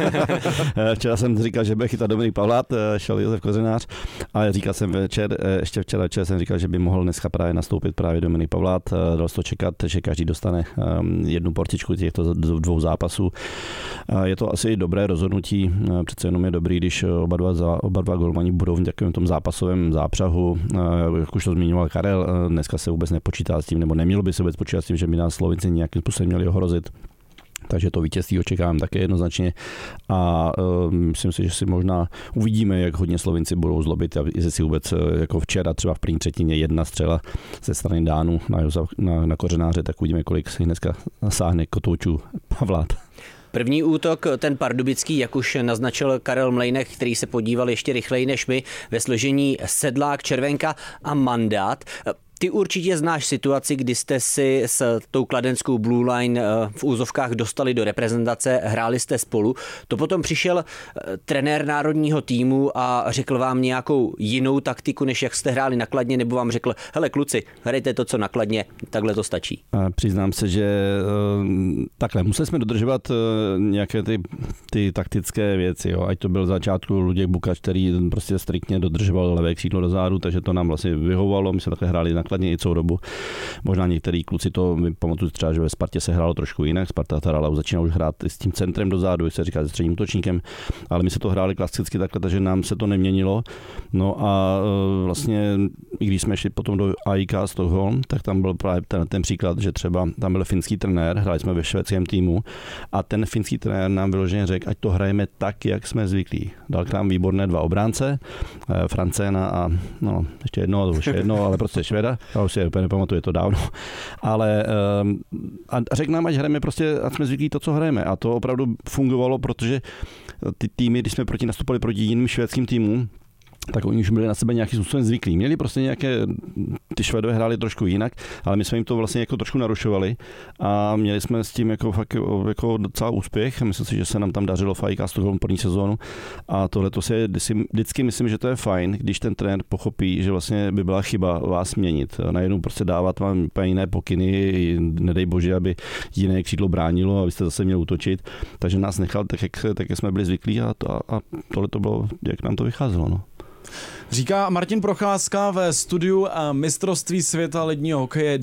Včera jsem říkal, že bude chytat Dominik Pavlát, šel Josef Kořenář, ale říkal jsem ještě včera večer jsem říkal, že by mohl dneska právě nastoupit právě Dominik Pavlát. Dal se to čekat, že každý dostane jednu porcičku těchto 2 zápasů. Je to asi dobré rozhodnutí. Přece jenom je dobrý, když oba dva golmani budou v takovém tom zápasovém zápřahu. Jak už to zmiňoval Karel, dneska se vůbec nepočítá s tím, nebo nemělo by se vůbec počítat s tím, že by nás Slovinci nějakým způsobem měli ohrozit. Takže to vítězství očekávám také jednoznačně a myslím si, že si možná uvidíme, jak hodně Slovinci budou zlobit a jestli si vůbec jako včera třeba v první třetině 1 střela ze strany Dánů na Kořenáře, tak uvidíme, kolik si dneska sáhne kotoučů Pavlát. První útok, ten pardubický, jak už naznačil Karel Mlejnek, který se podíval ještě rychleji než my, ve složení Sedlák, Červenka a Mandát. Ty určitě znáš situaci, kdy jste si s tou kladenskou Blue Line v úzovkách dostali do reprezentace, hráli jste spolu. To potom přišel trenér národního týmu a řekl vám nějakou jinou taktiku, než jak jste hráli na Kladně, nebo vám řekl, hele kluci, hrajte to, co na Kladně, takhle to stačí. Přiznám se, že takhle, museli jsme dodržovat nějaké ty taktické věci, jo. Ať to byl začátku Luděk Bukač, který prostě striktně dodržoval levé křídlo do zádu, takže to nám vlastně vyhovovalo, my jsme takhle hráli nakladně i celou dobu. Možná některý kluci to, my pamatuju třeba, že ve Spartě se hrálo trošku jinak, Sparta Tarala začínal už hrát s tím centrem do zádu, se říká se středním útočníkem, ale my se to hráli klasicky takhle, takže nám se to neměnilo. No a vlastně, i když jsme šli potom do AIK Stockholm, tak tam byl právě ten příklad, že třeba tam byl finský trenér, hráli jsme ve švédském týmu a ten finský trenér nám vyloženě řekl, ať to hrajeme tak, jak jsme zvyklí. Dal k nám výborné 2 obránce, Francéna a no, ještě jedno, ale prostě Švéda, já už si úplně nepamatuju, je to dávno, ale a řekl nám, ať hrajeme prostě, ať jsme zvyklí to, co hrajeme a to opravdu fungovalo, protože ty týmy, když jsme nastupovali proti jiným švédským týmům, tak oni už byli na sebe nějakým způsobem zvyklí. Měli prostě nějaké, ty Švédové hráli trošku jinak, ale my jsme jim to vlastně jako trošku narušovali a měli jsme s tím jako docela úspěch. Myslím si, že se nám tam dařilo v AIK Stockholm první sezónu a tohle to si vždycky myslím, že to je fajn, když ten trenér pochopí, že vlastně by byla chyba vás měnit. Najednou prostě dávat vám úplně jiné pokyny, nedej bože, aby jiné křídlo bránilo a vy jste zase měli útočit. Takže nás nechal tak, jak jsme byli zvyklí a tohle to bylo, jak nám to vycházelo. No. Říká Martin Procházka ve studiu mistrovství světa ledního hokeje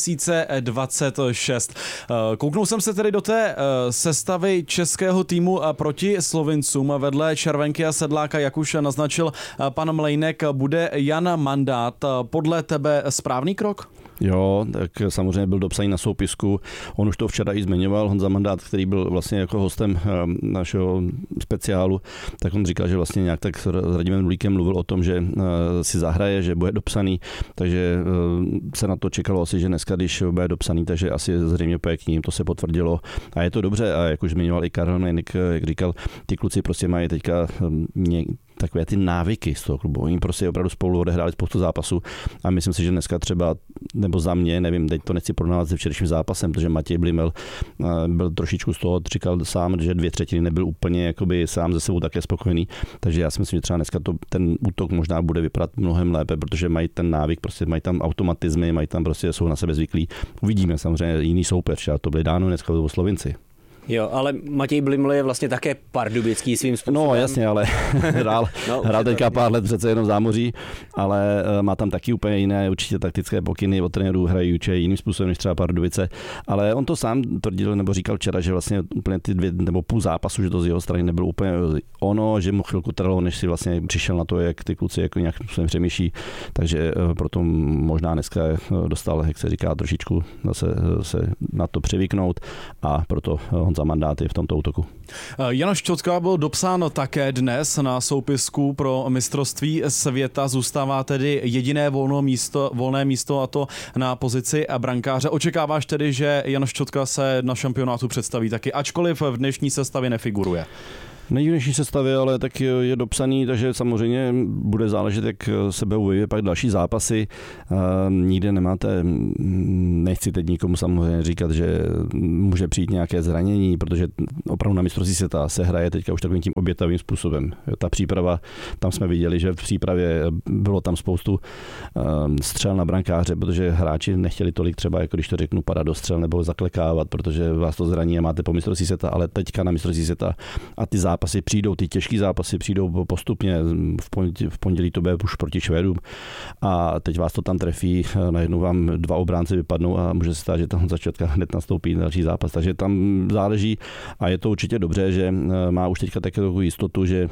2026. Kouknul jsem se tedy do té sestavy českého týmu proti Slovincům. Vedle Červenky a Sedláka, jak už naznačil pan Mlejnek, bude Jan Mandát. Podle tebe správný krok? Jo, tak samozřejmě byl dopsaný na soupisku. On už to včera i zmiňoval, Honza Mandát, který byl vlastně jako hostem našeho speciálu, tak on říkal, že vlastně nějak tak s Radimem Dulíkem mluvil o tom, že si zahraje, že bude dopsaný, takže se na to čekalo asi, že dneska, když bude dopsaný, takže asi zřejmě pojede k ním, to se potvrdilo a je to dobře a jak už zmiňoval i Karel Mlejnek, jak říkal, ty kluci prostě mají teďka takové ty návyky z toho klubu. Oni prostě opravdu spolu odehráli spoustu zápasů a myslím si, že dneska třeba, nebo za mě, nevím, teď to nechci porovnávat se včerejším zápasem, protože Matěj Blimel byl trošičku z toho, říkal sám, že 2/3 nebyl úplně jakoby sám ze sebou také spokojený, takže já si myslím, že třeba dneska ten útok možná bude vypadat mnohem lépe, protože mají ten návyk, prostě mají tam automatizmy, mají tam prostě, jsou na sebe zvyklí. Uvidíme samozřejmě jiný soupeř, a to byli Dáno, dneska to byli Slovinci. Jo, ale Matěj Bliml je vlastně také pardubický svým způsobem. No jasně, ale hrál teďka pár let přece jenom v Zámoří, ale má tam taky úplně jiné určitě taktické pokyny od trenérů, hrají určitě jiným způsobem než třeba Pardubice, ale on to sám tvrdil nebo říkal včera, že vlastně úplně ty 2 nebo půl zápasu, že to z jeho strany nebylo úplně ono, že mu chvilku trvalo, než si vlastně přišel na to, jak ty kluci jako nějak způsobem přemýšlí, takže proto možná dneska dostal, jak se říká, trošičku zase se na to přivyknout a proto za mandáty v tomto útoku. Janoš Čotka byl dopsán také dnes na soupisku pro mistrovství světa. Zůstává tedy jediné volné místo a to na pozici brankáře. Očekáváš tedy, že Janoš Čotka se na šampionátu představí taky, ačkoliv v dnešní sestavě nefiguruje? Není v dnešní sestavě, ale tak je dopsaný, takže samozřejmě bude záležet, jak se budou vyvíjet pak další zápasy. Nikde nemáte, nechci teď nikomu samozřejmě říkat, že může přijít nějaké zranění, protože opravdu na mistrovství světa se hraje teďka už takovým tím obětavým způsobem. Ta příprava, tam jsme viděli, že v přípravě bylo tam spoustu střel na brankáře, protože hráči nechtěli tolik třeba, jako když to řeknu, padat do střel nebo zaklekávat, protože vás to zraní a máte po mistrovství světa, ale teďka na mistrovství světa a ty zápasy přijdou, ty těžké zápasy přijdou postupně. V pondělí to bude už proti Švédům a teď vás to tam trefí, najednou vám 2 obránci vypadnou a může se stát, že tam začátka hned nastoupí další zápas. Takže tam záleží a je to určitě dobře, že má už teďka takovou jistotu, že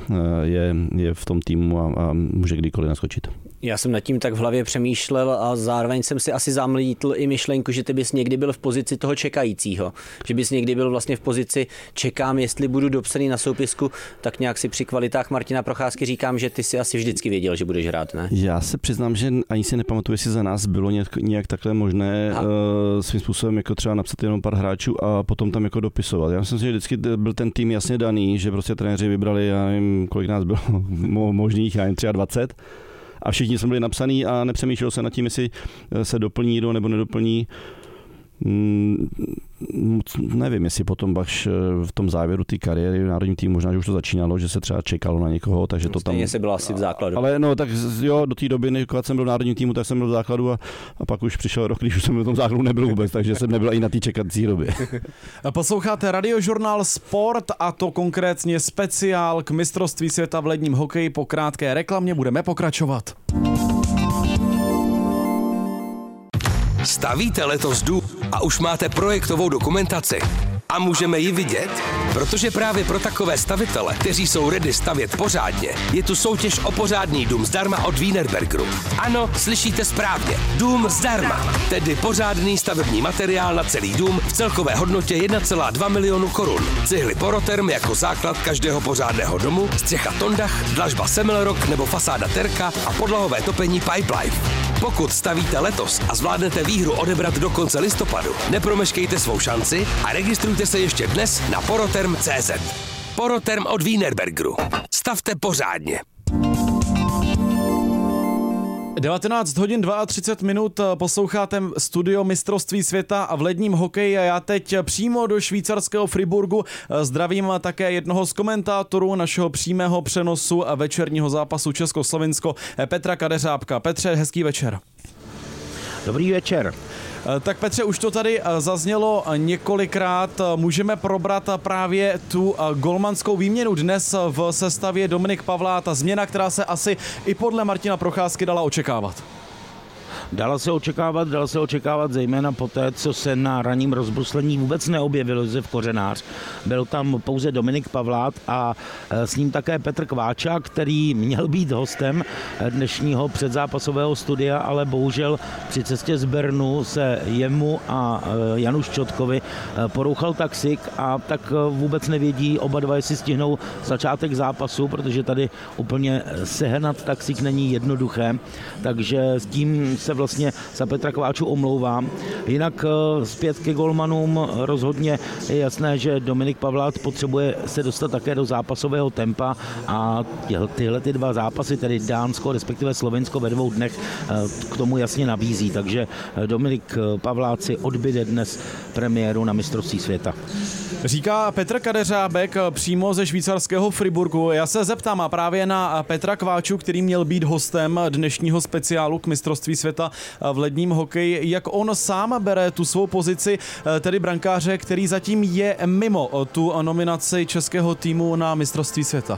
je v tom týmu a může kdykoliv naskočit. Já jsem nad tím tak v hlavě přemýšlel a zároveň jsem si asi zamlítl i myšlenku, že ty bys někdy byl v pozici toho čekajícího. Že bys někdy byl vlastně v pozici čekám, jestli budu dopsaný na soupisku, tak nějak si při kvalitách Martina Procházky říkám, že ty si asi vždycky věděl, že budeš hrát, ne? Já se přiznám, že ani si nepamatuju, jestli za nás bylo nějak takhle možné svým způsobem jako třeba napsat jenom pár hráčů a potom tam jako dopisovat. Já myslím, že vždycky byl ten tým jasně daný, že prostě trenéři vybrali, já nevím, kolik nás bylo možných, já nevím, 23. A všichni jsme byli napsaný a nepřemýšlel se nad tím, jestli se doplní někdo nebo nedoplní. Nevím, jestli potom až v tom závěru té kariéry v národním týmu možná, že už to začínalo, že se třeba čekalo na někoho, takže to tam... se byla asi v základu. Ale no, tak jo, do té doby, než jsem byl v národním týmu, tak jsem byl v základu a pak už přišel rok, když už jsem v tom základu nebyl vůbec, takže jsem nebyl i na té čekací době. Posloucháte Radiožurnál Sport a to konkrétně speciál k mistrovství světa v ledním hokeji. Po krátké reklamě budeme pokračovat. Stavíte letos dům a už máte projektovou dokumentaci? A můžeme ji vidět? Protože právě pro takové stavitele, kteří jsou ready stavět pořádně, je tu soutěž o pořádný dům zdarma od Wienerbergeru. Ano, slyšíte správně. Dům zdarma. Tedy pořádný stavební materiál na celý dům v celkové hodnotě 1,2 milionu korun. Cihly Poroterm jako základ každého pořádného domu, střecha Tondach, dlažba Semmelrock nebo fasáda Terka a podlahové topení Pipelife. Pokud stavíte letos a zvládnete výhru odebrat do konce listopadu, nepromeškejte svou šanci a registrujte se ještě dnes na poroterm.cz. Poroterm od Wienerbergeru. Stavte pořádně. 19 hodin 32 minut, posloucháte studio mistrovství světa a v ledním hokeji a já teď přímo do švýcarského Friburgu zdravím také jednoho z komentátorů našeho přímého přenosu a večerního zápasu Československo, Petra Kadeřábka. Petře, hezký večer. Dobrý večer. Tak Petře, už to tady zaznělo několikrát. Můžeme probrat právě tu golmanskou výměnu dnes v sestavě Dominik Pavlát. Ta změna, která se asi i podle Martina Procházky dala očekávat. Dala se očekávat zejména po té, co se na ranním rozbruslení vůbec neobjevil Josef Kořenář. Byl tam pouze Dominik Pavlát a s ním také Petr Kváča, který měl být hostem dnešního předzápasového studia, ale bohužel při cestě z Bernu se jemu a Janu Čotkovi porouchal taxík a tak vůbec nevědí oba dva, jestli stihnou začátek zápasu, protože tady úplně sehnat taxík není jednoduché, takže s tím se vlastně za Petra Kváču omlouvám. Jinak zpět ke golmanům rozhodně je jasné, že Dominik Pavlát potřebuje se dostat také do zápasového tempa a tyhle ty dva zápasy, tedy Dánsko, respektive Slovensko ve 2 dnech, k tomu jasně nabízí. Takže Dominik Pavlát si odbyde dnes premiéru na mistrovství světa. Říká Petr Kadeřábek přímo ze švýcarského Friburgu. Já se zeptám právě na Petra Kváču, který měl být hostem dnešního speciálu k mistrovství světa v ledním hokeji. Jak on sám bere tu svou pozici, tedy brankáře, který zatím je mimo tu nominaci českého týmu na mistrovství světa?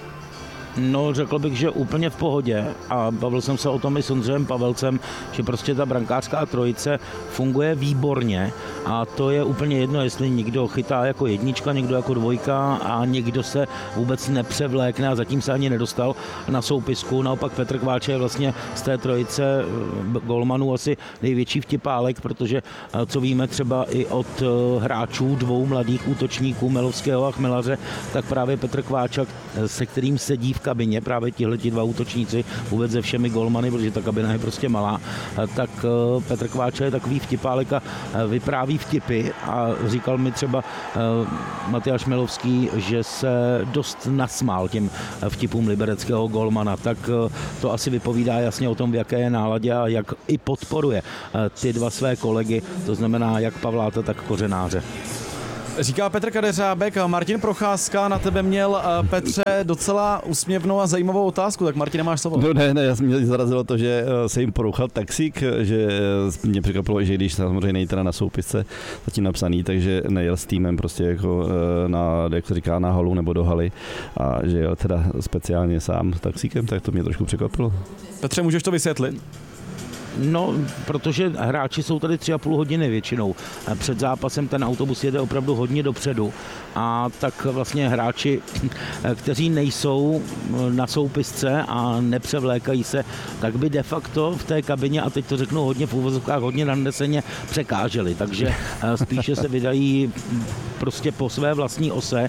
No, řekl bych, že úplně v pohodě a bavil jsem se o tom i s Ondřejem Pavelcem, že prostě ta brankářská trojice funguje výborně a to je úplně jedno, jestli někdo chytá jako jednička, někdo jako dvojka a někdo se vůbec nepřevlékne a zatím se ani nedostal na soupisku. Naopak Petr Kváč je vlastně z té trojice golmanů asi největší vtipálek, protože co víme třeba i od hráčů 2 mladých útočníků Melovského a Chmelaře, tak právě Petr Kváčak, se kterým sedí v kabině, právě tihleti 2 útočníci vůbec se všemi golmany, protože ta kabina je prostě malá, tak Petr Kváča je takový vtipálek a vypráví vtipy a říkal mi třeba Matyáš Melovský, že se dost nasmál těm vtipům libereckého golmana, tak to asi vypovídá jasně o tom, v jaké je náladě a jak i podporuje ty 2 své kolegy, to znamená jak Pavláta, tak Kořenáře. Říká Petr Kadeřábek. Martin Procházka na tebe měl, Petře, docela úsměvnou a zajímavou otázku, tak Martine, máš slovo. No ne, mě zarazilo to, že se jim porouchal taxík, že mě překvapilo, že když samozřejmě nejde teda na soupisce zatím napsaný, takže nejel s týmem prostě jako jak se říká, na halu nebo do haly a že jel teda speciálně sám s taxíkem, tak to mě trošku překvapilo. Petře, můžeš to vysvětlit? No, protože hráči jsou tady 3,5 hodiny většinou. Před zápasem ten autobus jede opravdu hodně dopředu a tak vlastně hráči, kteří nejsou na soupisce a nepřevlékají se, tak by de facto v té kabině, a teď to řeknu hodně v úvozovkách, hodně nadneseně překáželi. Takže spíše se vydají prostě po své vlastní ose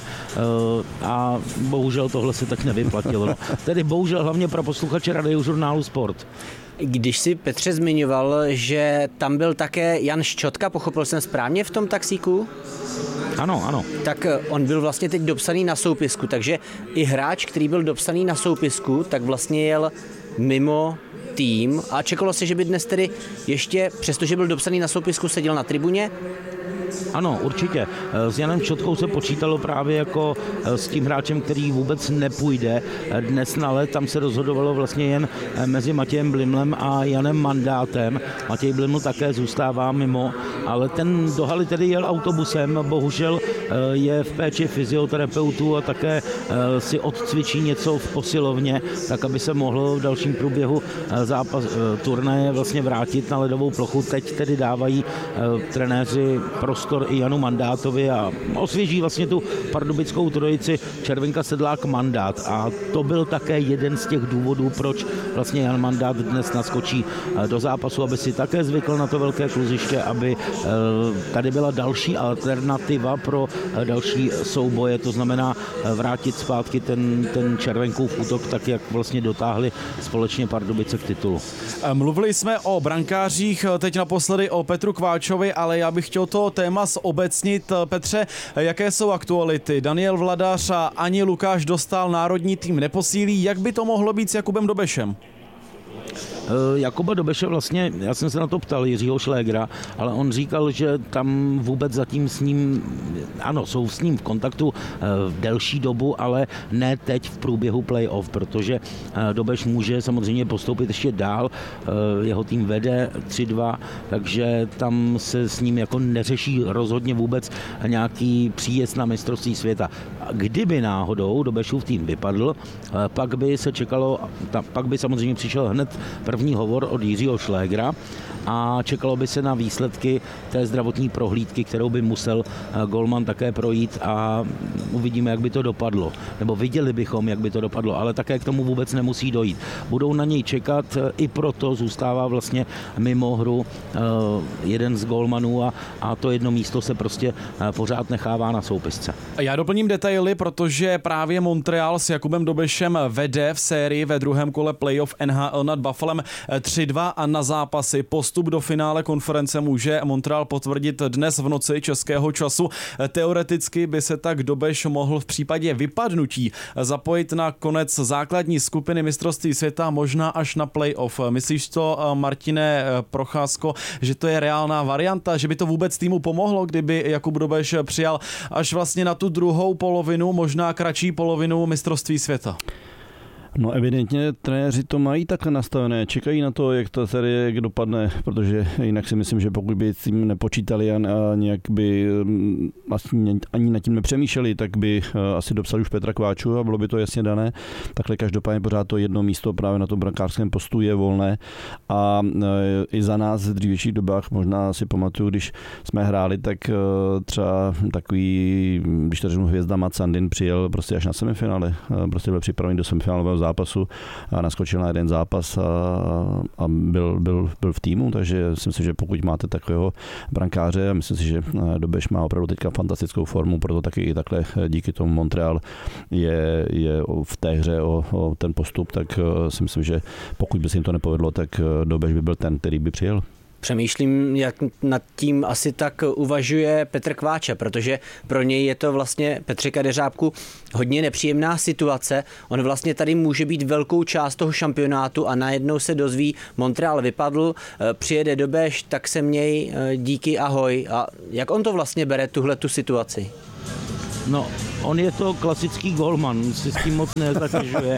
a bohužel tohle se tak nevyplatilo. No. Tedy bohužel hlavně pro posluchače Radiožurnálu Sport. Když si, Petře, zmiňoval, že tam byl také Jan Ščotka, pochopil jsem správně v tom taxíku? Ano. Tak on byl vlastně teď dopsaný na soupisku, takže i hráč, který byl dopsaný na soupisku, tak vlastně jel mimo tým a čekalo se, že by dnes tedy ještě, přestože byl dopsaný na soupisku, seděl na tribuně? Ano, určitě. S Janem Ščotkou se počítalo právě jako s tím hráčem, který vůbec nepůjde dnes na led. Tam se rozhodovalo vlastně jen mezi Matějem Blimlem a Janem Mandátem. Matěj Bliml také zůstává mimo, ale ten do haly tedy jel autobusem. Bohužel je v péči fyzioterapeutů a také si odcvičí něco v posilovně, tak aby se mohlo v dalším průběhu turnaje vlastně vrátit na ledovou plochu. Teď tedy dávají trenéři prostor i Janu Mandátovi a osvěží vlastně tu pardubickou trojici Červenka, Sedlák, Mandát. A to byl také jeden z těch důvodů, proč vlastně Jan Mandát dnes naskočí do zápasu, aby si také zvykl na to velké kluziště, aby tady byla další alternativa pro další souboje, to znamená vrátit zpátky ten Červenkův útok, tak jak vlastně dotáhli společně Pardubice k titulu. Mluvili jsme o brankářích, teď naposledy o Petru Kváčovi, ale já bych chtěl to téma zobecnit. Petře, jaké jsou aktuality? Daniel Vladař a ani Lukáš Dostál národní tým neposílí. Jak by to mohlo být s Jakubem Dobešem? Jakuba Dobeše vlastně, já jsem se na to ptal Jiřího Šlégra, ale on říkal, že tam vůbec zatím s ním, ano, jsou s ním v kontaktu v delší dobu, ale ne teď v průběhu play-off, protože Dobeš může samozřejmě postoupit ještě dál, jeho tým vede 3-2, takže tam se s ním jako neřeší rozhodně vůbec nějaký příjezd na mistrovství světa. Kdyby náhodou Dobešův tým vypadl, pak by se čekalo, pak by samozřejmě přišel hned první hovor od Jiřího Šlégra a čekalo by se na výsledky té zdravotní prohlídky, kterou by musel golman také projít a uvidíme, jak by to dopadlo. Nebo viděli bychom, jak by to dopadlo, ale také k tomu vůbec nemusí dojít. Budou na něj čekat, i proto zůstává vlastně mimo hru jeden z golmanů a to jedno místo se prostě pořád nechává na soupisce. Já doplním detaily, protože právě Montreal s Jakubem Dobešem vede v sérii ve druhém kole playoff NHL nad Buffalem 3-2 a na zápasy. Postup do finále konference může Montreal potvrdit dnes v noci českého času. Teoreticky by se tak Dobeš mohl v případě vypadnutí zapojit na konec základní skupiny mistrovství světa, možná až na playoff. Myslíš to, Martine Procházko, že to je reálná varianta, že by to vůbec týmu pomohlo, kdyby Jakub Dobeš přijal až vlastně na tu druhou polovinu, možná kratší polovinu mistrovství světa? No evidentně trenéři to mají takhle nastavené, čekají na to, jak ta série dopadne, protože jinak si myslím, že pokud by s tím nepočítali a nějak by ani nad tím nepřemýšleli, tak by asi dopsali už Petra Kváču a bylo by to jasně dané. Takhle každopádně pořád to jedno místo právě na tom brankářském postu je volné a i za nás v dřívějších dobách, možná si pamatuju, když jsme hráli, tak třeba takový, když to řeknu, hvězda Mats Sandin přijel prostě až na semifinále, prostě byl připravený do semifinálového zápasu a naskočil na jeden zápas a byl v týmu, takže si myslím, že pokud máte takového brankáře, a myslím si, že Dobeš má opravdu teďka fantastickou formu, proto taky i takhle díky tomu Montreal je v té hře o ten postup, tak si myslím, že pokud by se jim to nepovedlo, tak Dobeš by byl ten, který by přijel. Přemýšlím, jak nad tím asi tak uvažuje Petr Kváča, protože pro něj je to vlastně, Petře Kadeřábku, hodně nepříjemná situace. On vlastně tady může být velkou část toho šampionátu a najednou se dozví, Montreal vypadl, přijede Dobeš, tak se měj, díky, ahoj. A jak on to vlastně bere, tuhletu situaci? No, on je to klasický golman, si s tím moc nezatěžuje,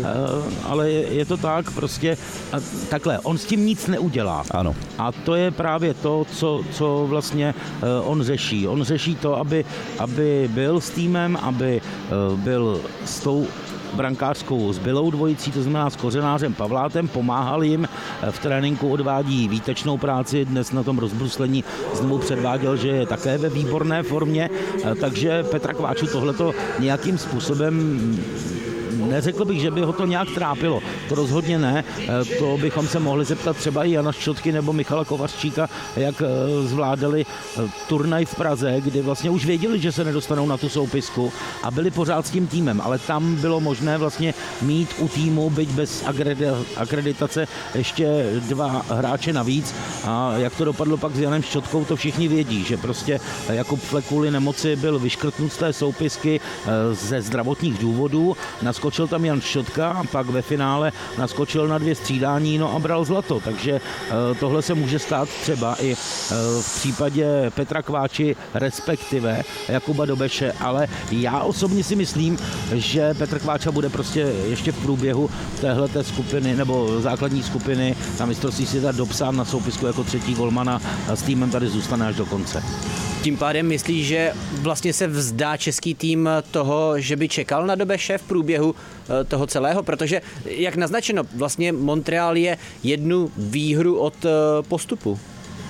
ale je to tak prostě, takhle, on s tím nic neudělá. Ano. A to je právě to, co vlastně on řeší. On řeší to, aby byl s týmem, aby byl s tou brankářskou zbylou dvojicí, to znamená s Kořenářem Pavlátem, pomáhal jim, v tréninku odvádí výtečnou práci, dnes na tom rozbruslení znovu předváděl, že je také ve výborné formě, takže Petra Kváču tohleto nějakým způsobem neřekl bych, že by ho to nějak trápilo. To rozhodně ne. To bychom se mohli zeptat třeba i Jana Ščotky nebo Michala Kovařčíka, jak zvládali turnaj v Praze, kdy vlastně už věděli, že se nedostanou na tu soupisku a byli pořád s tím týmem, ale tam bylo možné vlastně mít u týmu, byť bez akreditace, ještě 2 hráče navíc a jak to dopadlo pak s Janem Ščotkou, to všichni vědí, že prostě Jakub Flek kvůli nemoci byl vyškrtnut z té soupisky ze zdravotních důvodů, naskočil tam Jan Ščotka a pak ve finále naskočil na 2 střídání, no a bral zlato, takže tohle se může stát třeba i v případě Petra Kváči, respektive Jakuba Dobeše, ale já osobně si myslím, že Petr Kváča bude prostě ještě v průběhu téhleté skupiny nebo základní skupiny na mistrovství světa dopsán na soupisku jako 3. golmana a s týmem tady zůstane až do konce. Tím pádem myslíš, že vlastně se vzdá český tým toho, že by čekal na Dobeše v průběhu toho celého, protože, jak naznačeno, vlastně Montreal je 1 výhru od postupu.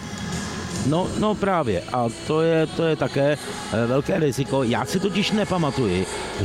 No právě a to je také velké riziko. Já si totiž nepamatuji,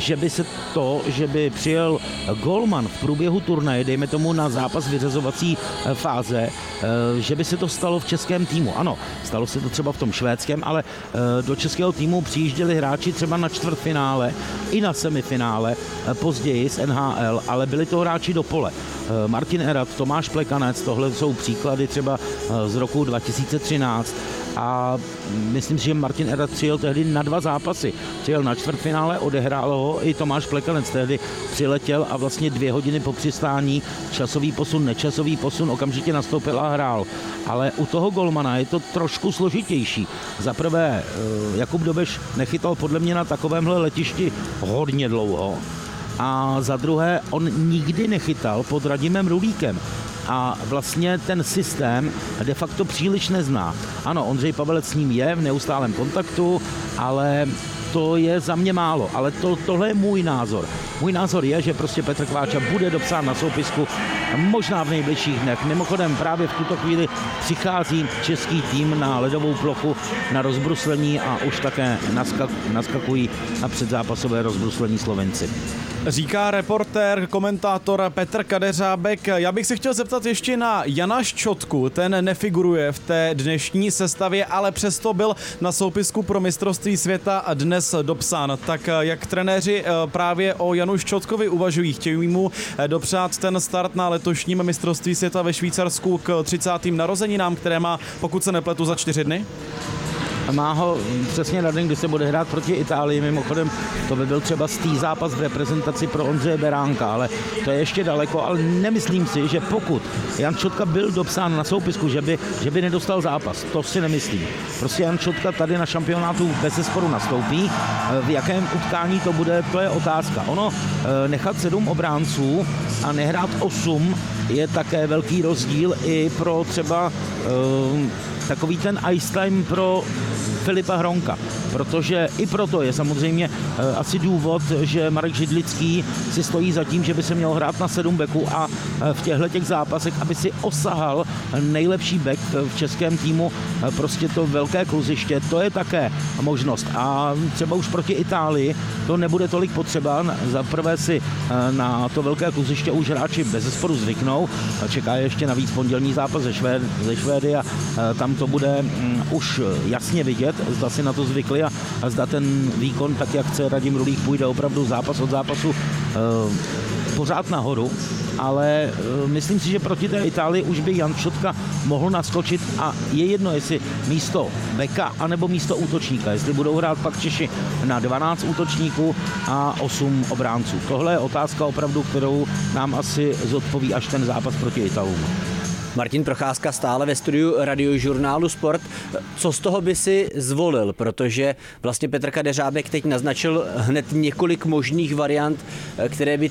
že by přijel golman v průběhu turnaje, dejme tomu na zápas vyřazovací fáze, že by se to stalo v českém týmu. Ano, stalo se to třeba v tom švédském, ale do českého týmu přijížděli hráči třeba na čtvrtfinále i na semifinále, později z NHL, ale byli to hráči do pole. Martin Erat, Tomáš Plekanec, tohle jsou příklady třeba z roku 2013 a myslím si, že Martin Erat přijel tehdy na 2 zápasy. Přijel na čtvrtfinále, odehrál ho i Tomáš Plekanec tehdy přiletěl a vlastně 2 hodiny po přistání časový posun, nečasový posun, okamžitě nastoupil a hrál. Ale u toho golmana je to trošku složitější. Za prvé, Jakub Dobeš nechytal podle mě na takovémhle letišti hodně dlouho. A za druhé, on nikdy nechytal pod Radimem Rulíkem. A vlastně ten systém de facto příliš nezná. Ano, Ondřej Pavelec s ním je v neustálém kontaktu, ale to je za mě málo. Ale tohle je můj názor. Můj názor je, že prostě Petr Kváča bude dopsán na soupisku možná v nejbližších dnech. Mimochodem právě v tuto chvíli přichází český tým na ledovou plochu na rozbruslení a už také naskakují na předzápasové rozbruslení Slovenci. Říká reportér, komentátor Petr Kadeřábek. Já bych se chtěl zeptat ještě na Jana Ščotku. Ten nefiguruje v té dnešní sestavě, ale přesto byl na soupisku pro mistrovství světa dnes dopsán. Tak jak trenéři právě o Janu Ščotkovi uvažují? Chtějí mu dopřát ten start na letošním mistrovství světa ve Švýcarsku k 30. narozeninám, které má, pokud se nepletu, za 4 dny? Má ho přesně na den, kdy se bude hrát proti Itálii. Mimochodem, to by byl třeba stý zápas v reprezentaci pro Ondřeje Beránka, ale to je ještě daleko, ale nemyslím si, že pokud Jan Ščotka byl dopsán na soupisku, že by nedostal zápas. To si nemyslím. Prostě Jan Ščotka tady na šampionátu bezesporu nastoupí. V jakém utkání to bude, to je otázka. Ono nechat 7 obránců a nehrát 8 je také velký rozdíl i pro třeba takový ten ice time pro Filipa Hronka, protože i proto je samozřejmě asi důvod, že Marek Židlický si stojí za tím, že by se měl hrát na 7 beků a v těchto zápasech, aby si osahal nejlepší bek v českém týmu, prostě to velké kluziště, to je také možnost. A třeba už proti Itálii to nebude tolik potřeba. Za prvé si na to velké kluziště už hráči bezesporu zvyknou. Čeká ještě navíc pondělní zápas ze Švédy a tam to bude už jasně vidět, zda si na to zvykli a zda ten výkon, tak jak chce Radim Rulík, půjde opravdu zápas od zápasu pořád nahoru, ale myslím si, že proti té Itálii už by Jan Ščotka mohl naskočit a je jedno, jestli místo beka anebo místo útočníka, jestli budou hrát pak Češi na 12 útočníků a 8 obránců. Tohle je otázka opravdu, kterou nám asi zodpoví až ten zápas proti Italům. Martin Procházka stále ve studiu Radiožurnálu Sport. Co z toho by si zvolil? Protože vlastně Petr Kadeřábek teď naznačil hned několik možných variant, které by